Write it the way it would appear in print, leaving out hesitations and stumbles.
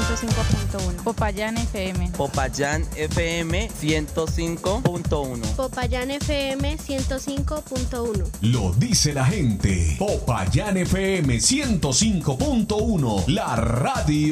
105.1. Popayán FM. Popayán FM 105.1. Popayán FM 105.1. Lo dice la gente. Popayán FM 105.1. La radio